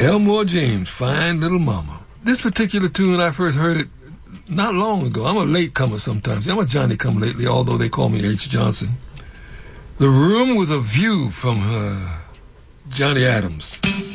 Elmore James, Fine Little Mama. This particular tune, I first heard it not long ago. I'm a latecomer sometimes. I'm a Johnny-come-lately, although they call me H. Johnson. The Room with a View from Johnny Adams.